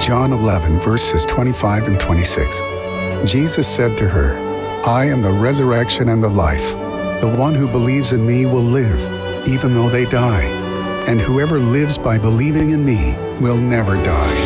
John 11, verses 25 and 26. Jesus said to her, "I am the resurrection and the life. The one who believes in me will live, even though they die. And whoever lives by believing in me will never die."